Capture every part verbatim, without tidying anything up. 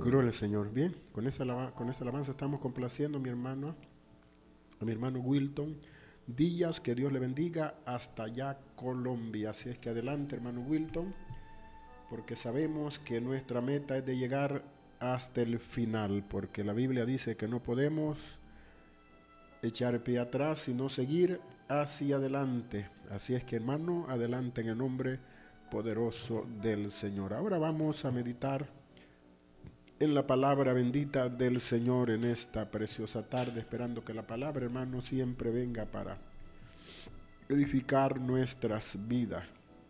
Gloria al Señor. Bien, con esa, alaba- con esa alabanza estamos complaciendo a mi hermano, a mi hermano Wilton Díaz, que Dios le bendiga hasta allá Colombia. Así es que adelante, hermano Wilton, porque sabemos que nuestra meta es de llegar hasta el final, porque la Biblia dice que no podemos echar el pie atrás, sino seguir hacia adelante. Así es que, hermano, adelante en el nombre poderoso del Señor. Ahora vamos a meditar en la palabra bendita del Señor en esta preciosa tarde, esperando que la palabra, hermano, siempre venga para edificar nuestras vidas.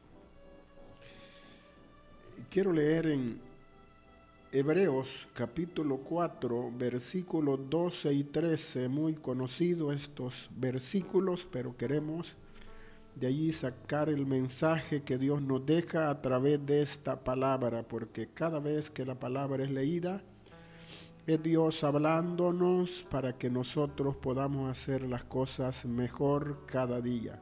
Quiero leer en Hebreos capítulo cuatro, versículos doce y trece, muy conocidos estos versículos, pero queremos de allí sacar el mensaje que Dios nos deja a través de esta palabra, porque cada vez que la palabra es leída, es Dios hablándonos para que nosotros podamos hacer las cosas mejor cada día.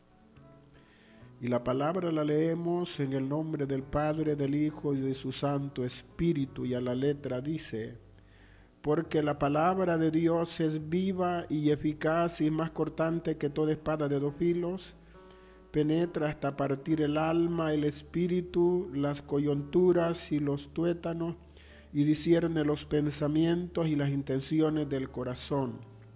Y la palabra la leemos en el nombre del Padre, del Hijo y de su Santo Espíritu, y a la letra dice: porque la palabra de Dios es viva y eficaz y más cortante que toda espada de dos filos, penetra hasta partir el alma, el espíritu, las coyunturas y los tuétanos, y discierne los pensamientos y las intenciones del corazón.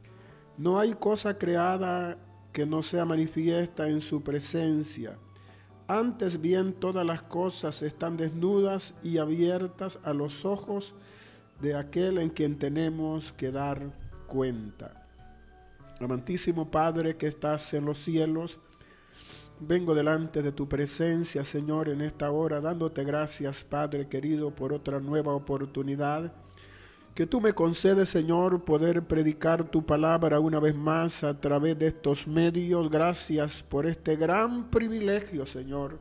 No hay cosa creada que no sea manifiesta en su presencia. Antes bien, todas las cosas están desnudas y abiertas a los ojos de aquel en quien tenemos que dar cuenta. Amantísimo Padre que estás en los cielos, vengo delante de tu presencia, Señor, en esta hora, dándote gracias, Padre querido, por otra nueva oportunidad que tú me concedes, Señor, poder predicar tu palabra una vez más a través de estos medios. Gracias por este gran privilegio, Señor,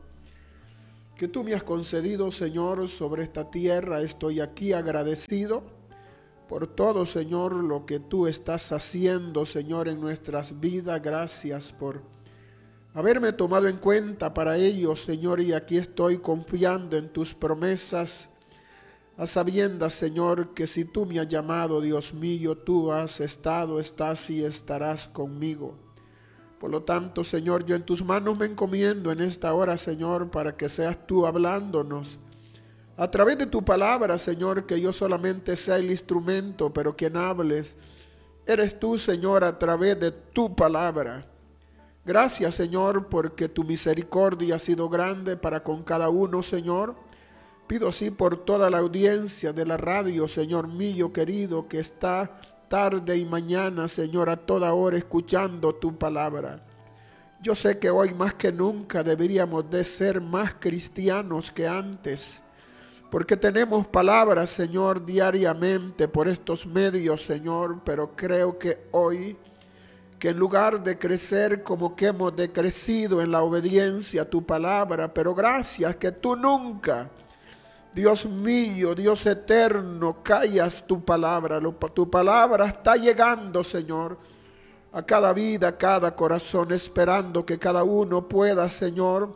que tú me has concedido, Señor, sobre esta tierra. Estoy aquí agradecido por todo, Señor, lo que tú estás haciendo, Señor, en nuestras vidas. Gracias por haberme tomado en cuenta para ello, Señor, y aquí estoy confiando en tus promesas, a sabiendas, Señor, que si tú me has llamado, Dios mío, tú has estado, estás y estarás conmigo. Por lo tanto, Señor, yo en tus manos me encomiendo en esta hora, Señor, para que seas tú hablándonos a través de tu palabra, Señor, que yo solamente sea el instrumento, pero quien hables eres tú, Señor, a través de tu palabra. Gracias, Señor, porque tu misericordia ha sido grande para con cada uno, Señor. Pido así por toda la audiencia de la radio, Señor mío querido, que está tarde y mañana, Señor, a toda hora escuchando tu palabra. Yo sé que hoy más que nunca deberíamos de ser más cristianos que antes, porque tenemos palabras, Señor, diariamente por estos medios, Señor, pero creo que hoy, que en lugar de crecer como que hemos decrecido en la obediencia a tu palabra, pero gracias que tú nunca, Dios mío, Dios eterno, callas tu palabra. Tu palabra está llegando, Señor, a cada vida, a cada corazón, esperando que cada uno pueda, Señor,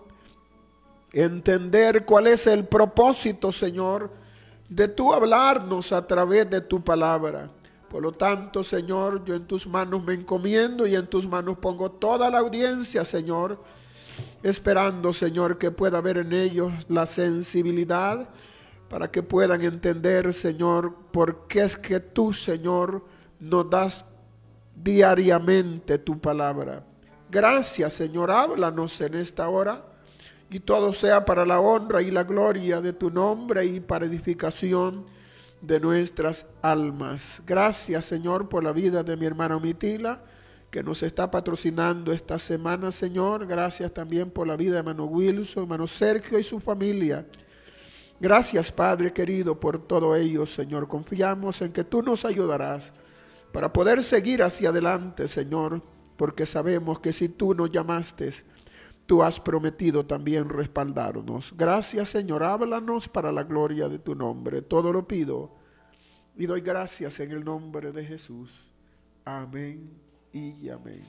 entender cuál es el propósito, Señor, de tú hablarnos a través de tu palabra. Por lo tanto, Señor, yo en tus manos me encomiendo y en tus manos pongo toda la audiencia, Señor, esperando, Señor, que pueda haber en ellos la sensibilidad para que puedan entender, Señor, por qué es que tú, Señor, nos das diariamente tu palabra. Gracias, Señor, háblanos en esta hora y todo sea para la honra y la gloria de tu nombre y para edificación de nuestras almas. Gracias, Señor, por la vida de mi hermana Mitila, que nos está patrocinando esta semana, Señor. Gracias también por la vida de hermano Wilson, hermano Sergio y su familia. Gracias, Padre querido, por todo ello, Señor. Confiamos en que tú nos ayudarás para poder seguir hacia adelante, Señor, porque sabemos que si tú nos llamaste, tú has prometido también respaldarnos. Gracias, Señor. Háblanos para la gloria de tu nombre. Todo lo pido y doy gracias en el nombre de Jesús. Amén y amén.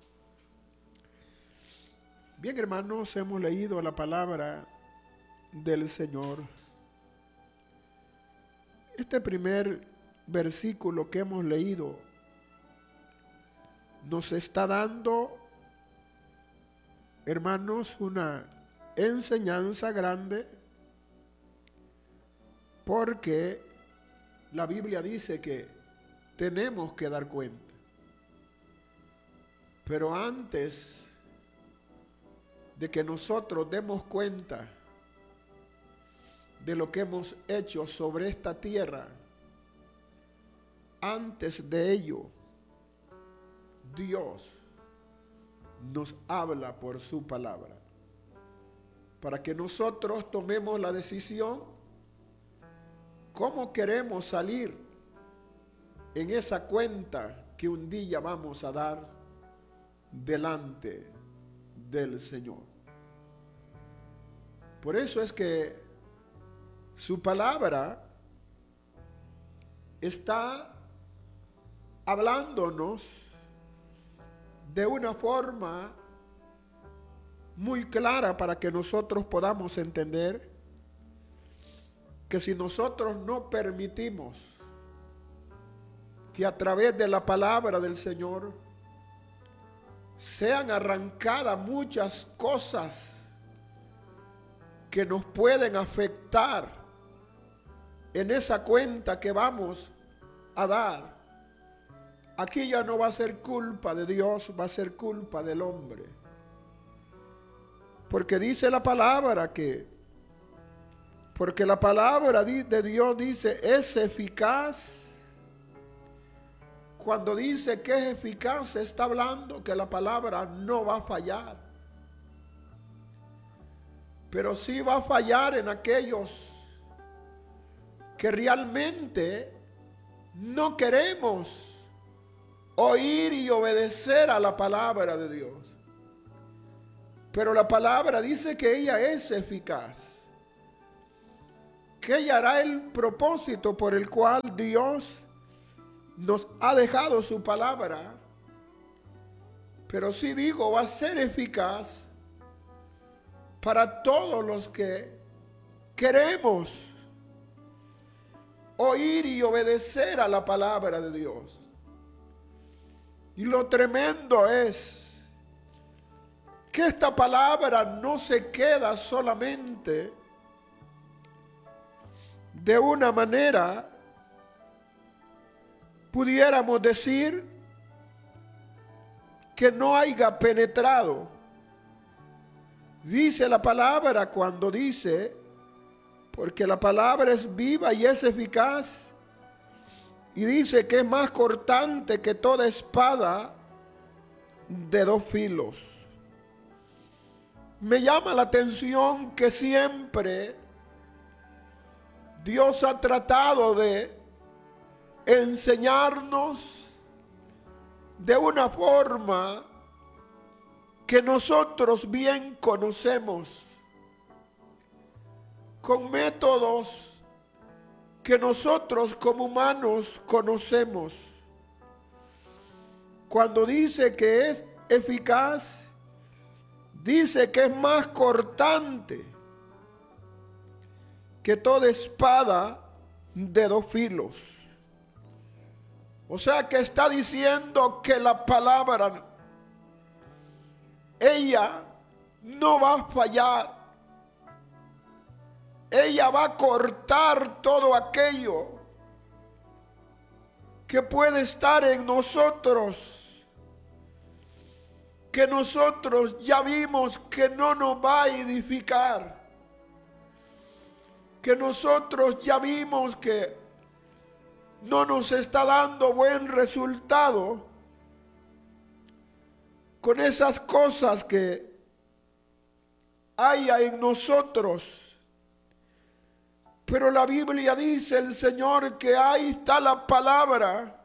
Bien, hermanos, hemos leído la palabra del Señor. Este primer versículo que hemos leído nos está dando, hermanos, una enseñanza grande, porque la Biblia dice que tenemos que dar cuenta. Pero antes de que nosotros demos cuenta de lo que hemos hecho sobre esta tierra, antes de ello, Dios nos habla por su palabra, para que nosotros tomemos la decisión cómo queremos salir en esa cuenta que un día vamos a dar delante del Señor. Por eso es que su palabra está hablándonos de una forma muy clara para que nosotros podamos entender que si nosotros no permitimos que a través de la palabra del Señor sean arrancadas muchas cosas que nos pueden afectar en esa cuenta que vamos a dar, aquí ya no va a ser culpa de Dios, va a ser culpa del hombre. Porque dice la palabra que, porque la palabra de Dios dice, es eficaz. Cuando dice que es eficaz, se está hablando que la palabra no va a fallar. Pero sí va a fallar en aquellos que realmente no queremos oír y obedecer a la palabra de Dios. Pero la palabra dice que ella es eficaz, que ella hará el propósito por el cual Dios nos ha dejado su palabra. Pero sí digo, va a ser eficaz para todos los que queremos oír y obedecer a la palabra de Dios. Y lo tremendo es que esta palabra no se queda solamente de una manera, pudiéramos decir, que no haya penetrado. Dice la palabra cuando dice, porque la palabra es viva y es eficaz, y dice que es más cortante que toda espada de dos filos. Me llama la atención que siempre Dios ha tratado de enseñarnos de una forma que nosotros bien conocemos, con métodos que nosotros como humanos conocemos. Cuando dice que es eficaz, dice que es más cortante que toda espada de dos filos. O sea que está diciendo que la palabra, ella no va a fallar. Ella va a cortar todo aquello que puede estar en nosotros, que nosotros ya vimos que no nos va a edificar, que nosotros ya vimos que no nos está dando buen resultado con esas cosas que haya en nosotros. Pero la Biblia dice el Señor que ahí está la palabra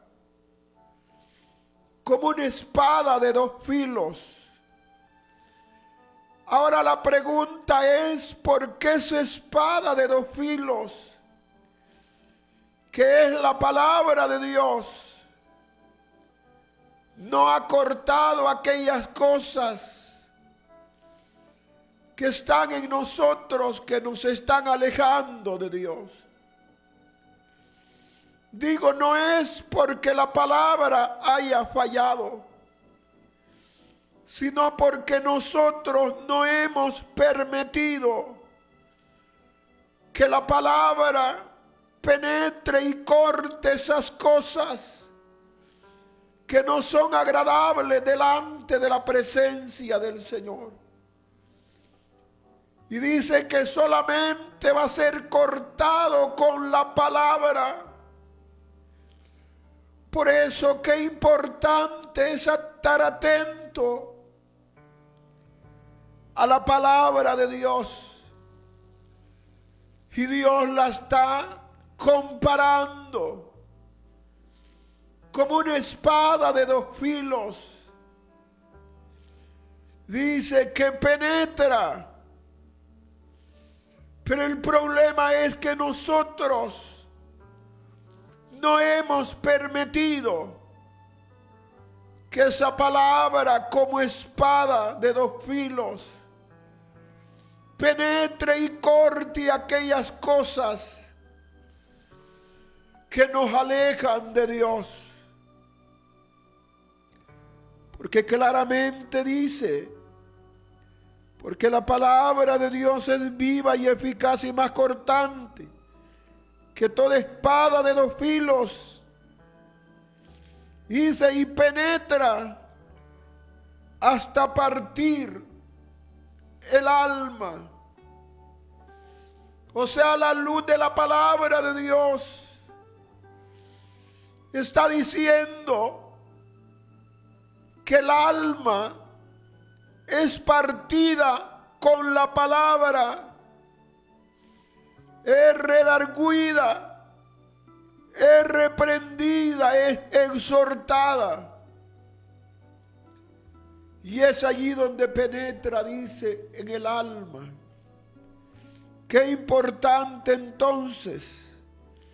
como una espada de dos filos. Ahora la pregunta es, ¿por qué esa espada de dos filos, que es la palabra de Dios, no ha cortado aquellas cosas que están en nosotros, que nos están alejando de Dios? Digo, no es porque la palabra haya fallado, sino porque nosotros no hemos permitido que la palabra penetre y corte esas cosas que no son agradables delante de la presencia del Señor. Y dice que solamente va a ser cortado con la palabra. Por eso qué importante es estar atento a la palabra de Dios. Y Dios la está comparando como una espada de dos filos. Dice que penetra. Pero el problema es que nosotros no hemos permitido que esa palabra como espada de dos filos penetre y corte aquellas cosas que nos alejan de Dios. Porque claramente dice, porque la palabra de Dios es viva y eficaz y más cortante que toda espada de dos filos. Dice, y penetra hasta partir el alma. O sea, la luz de la palabra de Dios está diciendo que el alma es partida con la palabra, es redarguida, es reprendida, es exhortada. Y es allí donde penetra, dice, en el alma. Qué importante entonces